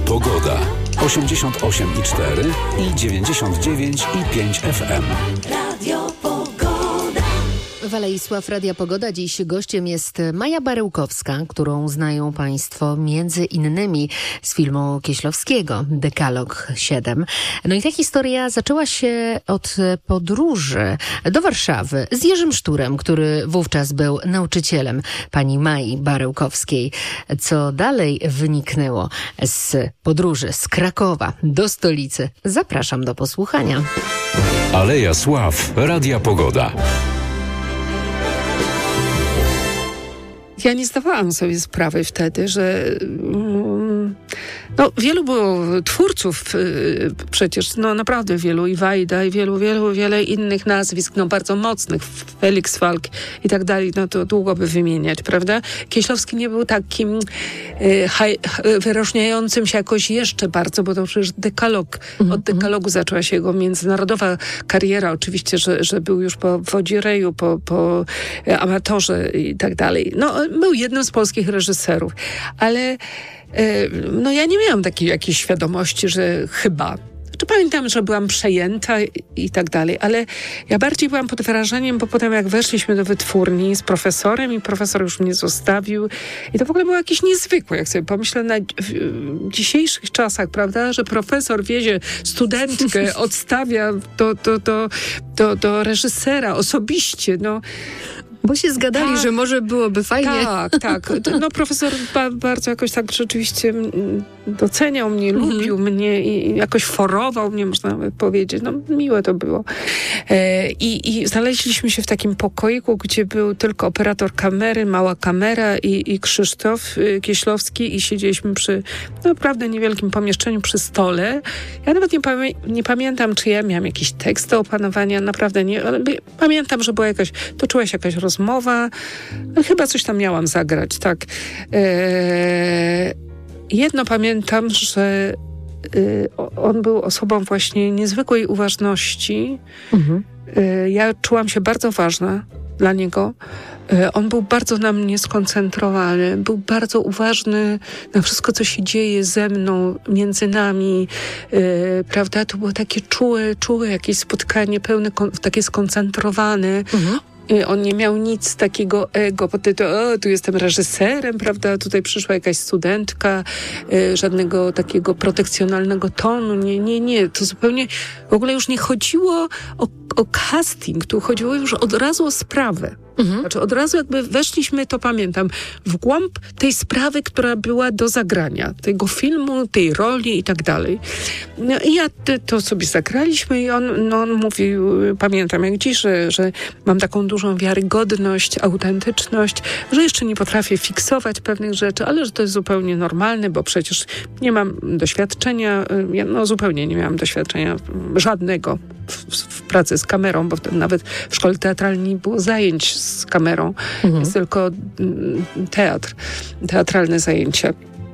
Pogoda. 88,4 i 99,5 FM. Radio Pogoda. W Aleisław Radia Pogoda dziś gościem jest Maja Barełkowska, którą znają Państwo między innymi z filmu Kieślowskiego Dekalog 7. No i ta historia zaczęła się od podróży do Warszawy z Jerzym Szturem, który wówczas był nauczycielem pani Mai Barełkowskiej. Co dalej wyniknęło z podróży z Krakowa do stolicy? Zapraszam do posłuchania. Aleja Sław Radia Pogoda. Ja nie zdawałam sobie sprawy wtedy, że wielu było twórców przecież, naprawdę wielu, i Wajda, i wiele innych nazwisk, bardzo mocnych, Felix Falk i tak dalej, to długo by wymieniać, prawda? Kieślowski nie był takim wyróżniającym się jakoś jeszcze bardzo, bo to przecież Dekalog, od Dekalogu zaczęła się jego międzynarodowa kariera, oczywiście, że był już po Wodzireju, po Amatorze i tak dalej. Był jednym z polskich reżyserów, ale ja nie miałam takiej jakiejś świadomości, że chyba. Pamiętam, że byłam przejęta i tak dalej, ale ja bardziej byłam pod wrażeniem, bo potem jak weszliśmy do wytwórni z profesorem i profesor już mnie zostawił i to w ogóle było jakieś niezwykłe, jak sobie pomyślę w dzisiejszych czasach, prawda, że profesor wiezie studentkę, odstawia do reżysera osobiście, Bo się zgadali, że może byłoby fajnie. Tak. Profesor bardzo jakoś tak rzeczywiście doceniał mnie, lubił mnie i jakoś forował mnie, można nawet powiedzieć. Miłe to było. I znaleźliśmy się w takim pokoiku, gdzie był tylko operator kamery, mała kamera i Krzysztof Kieślowski i siedzieliśmy przy naprawdę niewielkim pomieszczeniu przy stole. Ja nawet nie pamiętam, czy ja miałam jakiś tekst do opanowania, naprawdę nie, ale pamiętam, że była toczyła się jakaś rozmowa, ale chyba coś tam miałam zagrać, tak. Jedno pamiętam, że on był osobą właśnie niezwykłej uważności. Ja czułam się bardzo ważna dla niego. On był bardzo na mnie skoncentrowany, był bardzo uważny na wszystko, co się dzieje ze mną, między nami, prawda? To było takie czułe jakieś spotkanie, pełne, takie skoncentrowane. On nie miał nic takiego ego, bo tu jestem reżyserem, prawda, tutaj przyszła jakaś studentka, żadnego takiego protekcjonalnego tonu, nie, to zupełnie, w ogóle już nie chodziło o casting, tu chodziło już od razu o sprawę. Znaczy od razu jakby weszliśmy, to pamiętam, w głąb tej sprawy, która była do zagrania, tego filmu, tej roli i tak dalej. I ja to sobie zagraliśmy i on mówił, pamiętam jak dziś, że mam taką dużą wiarygodność, autentyczność, że jeszcze nie potrafię fiksować pewnych rzeczy, ale że to jest zupełnie normalne, bo przecież nie mam doświadczenia, zupełnie nie miałam doświadczenia żadnego w pracy z kamerą, bo wtedy nawet w szkole teatralnej nie było zajęć z kamerą. Jest tylko teatralne zajęcia.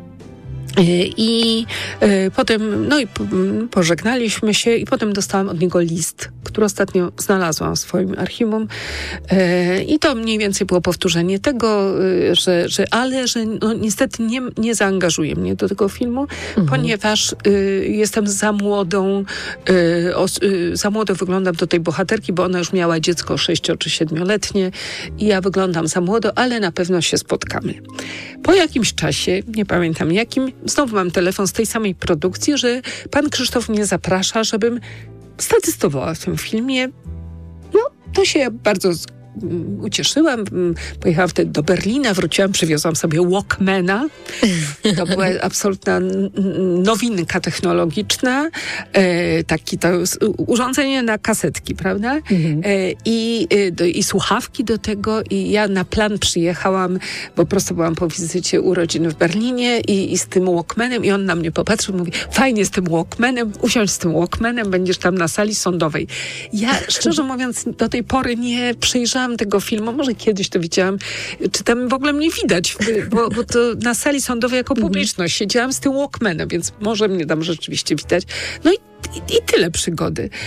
I potem, pożegnaliśmy się i potem dostałam od niego list, który ostatnio znalazłam w swoim archiwum. I to mniej więcej było powtórzenie tego, że niestety nie zaangażuje mnie do tego filmu, ponieważ jestem za młodą, za młodo wyglądam do tej bohaterki, bo ona już miała dziecko 6 czy 7-letnie i ja wyglądam za młodo, ale na pewno się spotkamy. Po jakimś czasie, nie pamiętam jakim, znowu mam telefon z tej samej produkcji, że pan Krzysztof mnie zaprasza, żebym statystowała w tym filmie. To się bardzo ucieszyłam. Pojechałam wtedy do Berlina, wróciłam, przywiozłam sobie Walkmana. To była absolutna nowinka technologiczna. To urządzenie na kasetki, prawda? I słuchawki do tego. I ja na plan przyjechałam, bo prosto byłam po wizycie urodzin w Berlinie i z tym Walkmanem. I on na mnie popatrzył, mówi, fajnie z tym Walkmanem, usiądź z tym Walkmanem, będziesz tam na sali sądowej. Ja, szczerze mówiąc, do tej pory nie przejrzałam tego filmu, może kiedyś to widziałam, czy tam w ogóle mnie widać, bo to na sali sądowej jako publiczność siedziałam z tym Walkmanem, więc może mnie tam rzeczywiście widać. I tyle przygody.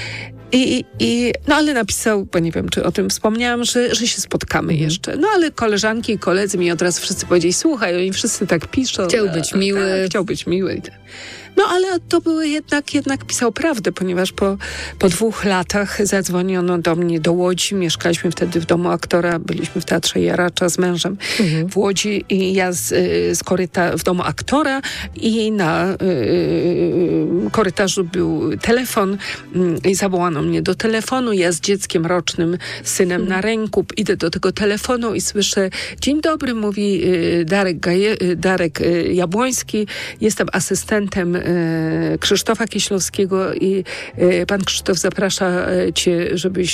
No ale napisał, bo nie wiem, czy o tym wspomniałam, że się spotkamy jeszcze. No ale koleżanki i koledzy mi od razu wszyscy powiedzieli, słuchaj, oni wszyscy tak piszą. Chciał być miły. Tak, chciał być miły. No ale to były jednak pisał prawdę, ponieważ po 2 latach zadzwoniono do mnie do Łodzi. Mieszkaliśmy wtedy w domu aktora, byliśmy w Teatrze Jaracza z mężem w Łodzi i ja w domu aktora i na korytarzu był telefon i zawołano mnie do telefonu. Ja z dzieckiem rocznym, synem na ręku, idę do tego telefonu i słyszę, dzień dobry, mówi Darek Jabłoński, jestem asystentem Krzysztofa Kieślowskiego i pan Krzysztof zaprasza cię,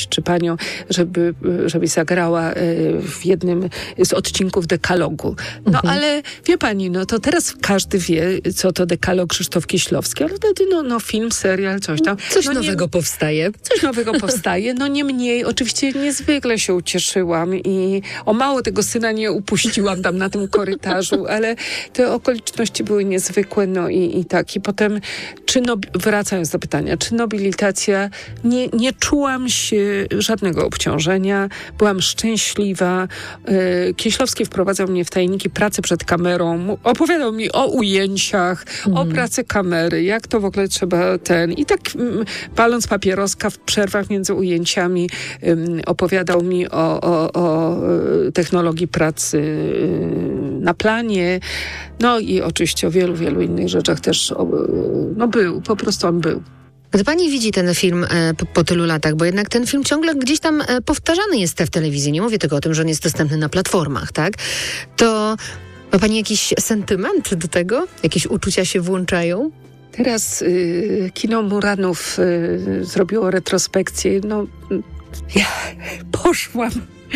żebyś zagrała w jednym z odcinków Dekalogu. No ale wie pani, no to teraz każdy wie, co to Dekalog Krzysztof Kieślowski, ale wtedy film, serial, coś tam. Coś nowego powstaje. Coś nowego powstaje. No niemniej, oczywiście niezwykle się ucieszyłam i o mało tego syna nie upuściłam tam na tym korytarzu, ale te okoliczności były niezwykłe, no i tak. I potem, wracając do pytania, czy nobilitacja, nie czułam się żadnego obciążenia, byłam szczęśliwa. Kieślowski wprowadzał mnie w tajniki pracy przed kamerą, opowiadał mi o ujęciach, o pracy kamery, jak to w ogóle trzeba i tak paląc papieroska w przerwach między ujęciami opowiadał mi o technologii pracy na planie, no i oczywiście o wielu, wielu innych rzeczach też po prostu on był. Gdy pani widzi ten film po tylu latach, bo jednak ten film ciągle gdzieś tam powtarzany jest w telewizji, nie mówię tylko o tym, że on jest dostępny na platformach, tak? To ma pani jakiś sentyment do tego? Jakieś uczucia się włączają? Teraz kino Muranów zrobiło retrospekcję. No, ja poszłam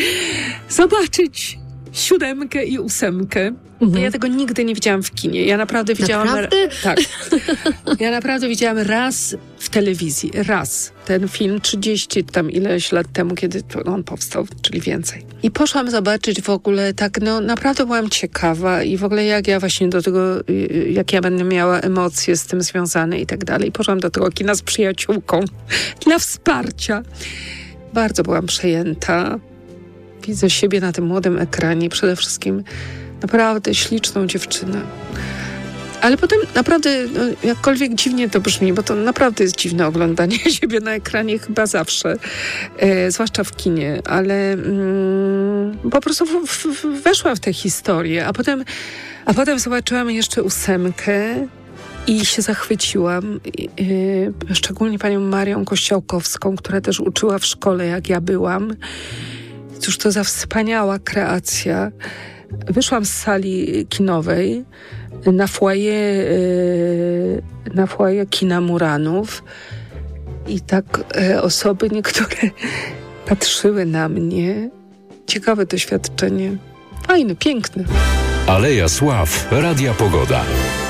zobaczyć 7 i 8. Ja tego nigdy nie widziałam w kinie. Ja naprawdę widziałam... Naprawdę? Tak. Ja naprawdę widziałam raz w telewizji. Raz. Ten film 30 tam ileś lat temu, kiedy on powstał, czyli więcej. I poszłam zobaczyć w ogóle tak, naprawdę byłam ciekawa i w ogóle jak ja właśnie do tego, jak ja będę miała emocje z tym związane i tak dalej. Poszłam do tego kina z przyjaciółką dla wsparcia. Bardzo byłam przejęta. Widzę siebie na tym młodym ekranie. Przede wszystkim naprawdę śliczną dziewczynę. Ale potem naprawdę, jakkolwiek dziwnie to brzmi, bo to naprawdę jest dziwne oglądanie siebie na ekranie chyba zawsze, zwłaszcza w kinie, ale po prostu weszłam w tę historię, a potem zobaczyłam jeszcze 8 i się zachwyciłam, szczególnie panią Marią Kościołkowską, która też uczyła w szkole, jak ja byłam. Cóż to za wspaniała kreacja. Wyszłam z sali kinowej na foyer kina Muranów i tak osoby niektóre patrzyły na mnie. Ciekawe doświadczenie. Fajne, piękne. Aleja Sław, Radia Pogoda.